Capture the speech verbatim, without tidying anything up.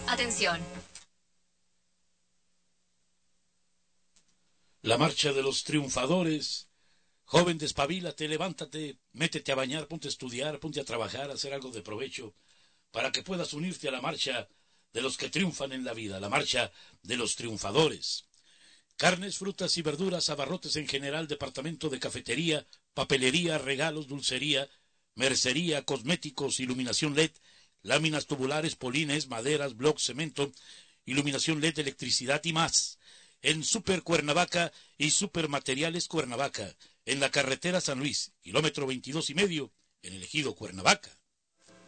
Atención. La marcha de los triunfadores. Joven, despabilate, levántate, métete a bañar, ponte a estudiar, ponte a trabajar, a hacer algo de provecho, para que puedas unirte a la marcha de los que triunfan en la vida, la marcha de los triunfadores. Carnes, frutas y verduras, abarrotes en general, departamento de cafetería, papelería, regalos, dulcería, mercería, cosméticos, iluminación L E D, láminas tubulares, polines, maderas, blocks, cemento, iluminación L E D, electricidad y más. En Super Cuernavaca y Supermateriales Cuernavaca, en la carretera San Luis, kilómetro veintidós y medio, en el ejido Cuernavaca.